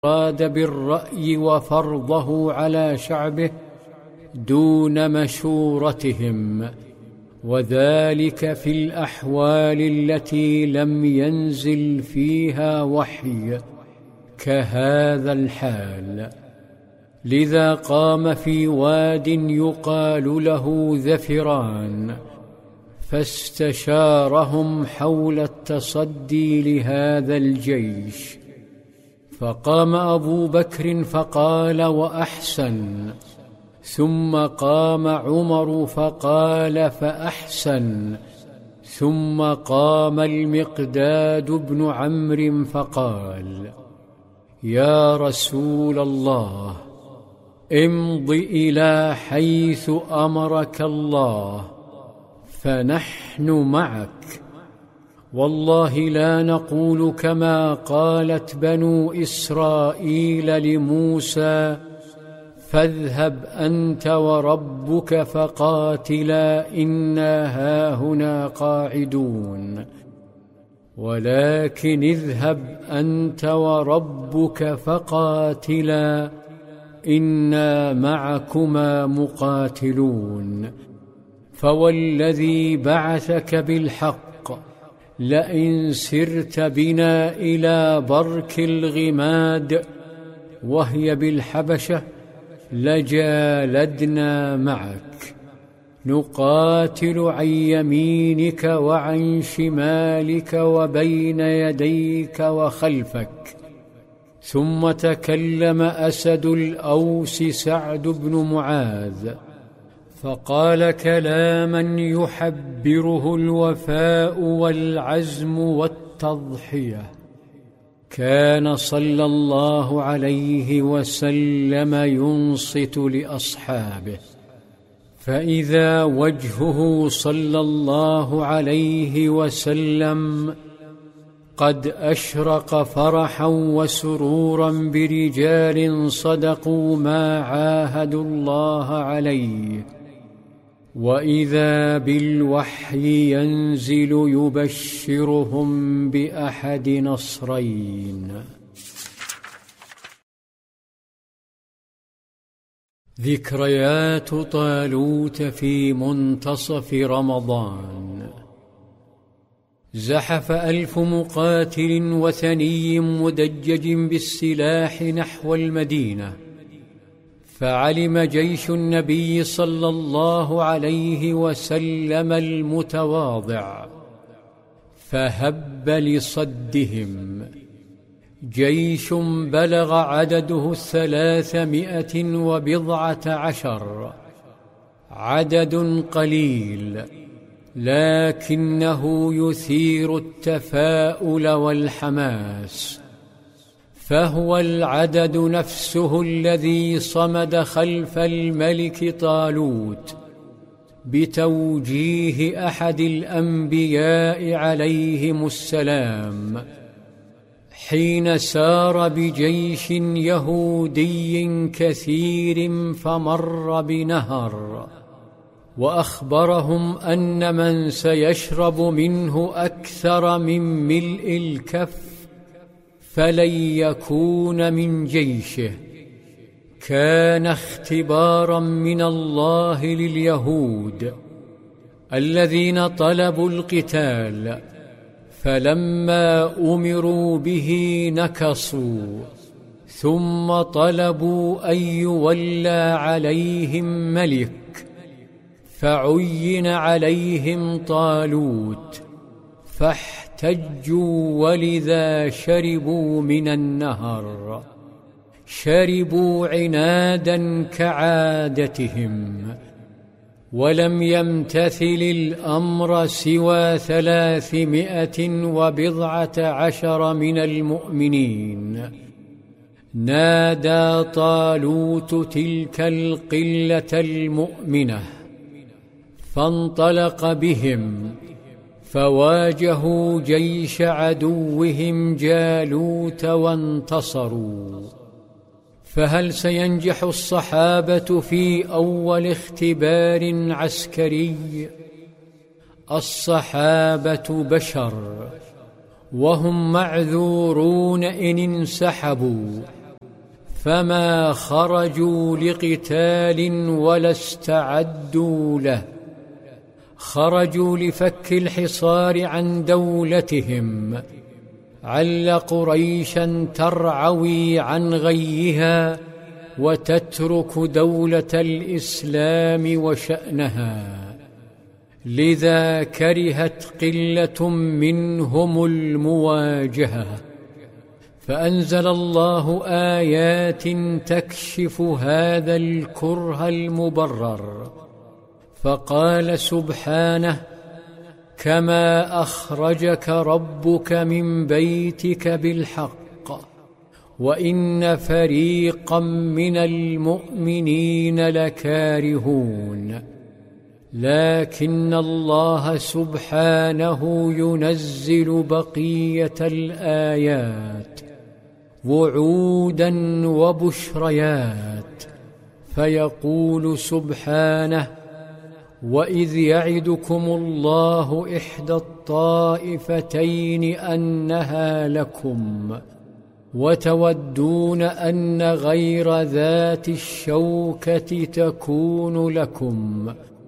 أراد بالرأي وفرضه على شعبه دون مشورتهم، وذلك في الأحوال التي لم ينزل فيها وحي كهذا الحال. لذا قام في واد يقال له ذفران فاستشارهم حول التصدي لهذا الجيش، فقام أبو بكر فقال وأحسن، ثم قام عمر فقال فأحسن، ثم قام المقداد بن عمرو فقال: يا رسول الله، امض إلى حيث أمرك الله فنحن معك، والله لا نقول كما قالت بنو إسرائيل لموسى: فاذهب أنت وربك فقاتلا إنا هاهنا قاعدون، ولكن اذهب أنت وربك فقاتلا إنا معكما مقاتلون، فوالذي بعثك بالحق لئن سرت بنا إلى برك الغماد وهي بالحبشة لجالدنا معك، نقاتل عن يمينك وعن شمالك وبين يديك وخلفك. ثم تكلم أسد الأوس سعد بن معاذ فقال كلاما يحبره الوفاء والعزم والتضحية. كان صلى الله عليه وسلم ينصت لأصحابه، فإذا وجهه صلى الله عليه وسلم قد أشرق فرحا وسرورا برجال صدقوا ما عاهدوا الله عليه، وإذا بالوحي ينزل يبشرهم بأحد نصرين. ذكريات طالوت في منتصف رمضان. زحف 1000 مقاتل وثني مدجج بالسلاح نحو المدينة، فعلم جيش النبي صلى الله عليه وسلم المتواضع فهب لصدهم. جيش بلغ عدده 310، عدد قليل لكنه يثير التفاؤل والحماس، فهو العدد نفسه الذي صمد خلف الملك طالوت بتوجيه أحد الأنبياء عليهم السلام حين سار بجيش يهودي كثير فمر بنهر، وأخبرهم أن من سيشرب منه أكثر من ملء الكف فلن يكون من جيشه. كان اختبارا من الله لليهود الذين طلبوا القتال، فلما أمروا به نكصوا، ثم طلبوا أن يولى عليهم ملك، فعين عليهم طالوت فاحتجوا، ولذا شربوا من النهر، شربوا عنادا كعادتهم، ولم يمتثل الأمر سوى 310 من المؤمنين. نادى طالوت تلك القلة المؤمنة فانطلق بهم، فواجهوا جيش عدوهم جالوت وانتصروا. فهل سينجح الصحابة في أول اختبار عسكري؟ الصحابة بشر، وهم معذورون إن انسحبوا فما خرجوا لقتال ولا استعدوا له، خرجوا لفك الحصار عن دولتهم، عل قريشا ترعوي عن غيها وتترك دولة الإسلام وشأنها، لذا كرهت قلة منهم المواجهة، فأنزل الله آيات تكشف هذا الكره المبرر، فقال سبحانه: كما أخرجك ربك من بيتك بالحق وإن فريقا من المؤمنين لكارهون، لكن الله سبحانه ينزل بقية الآيات وعودا وبشريات، فيقول سبحانه: وإذ يعدكم الله إحدى الطائفتين أنها لكم وتودون أن غير ذات الشوكة تكون لكم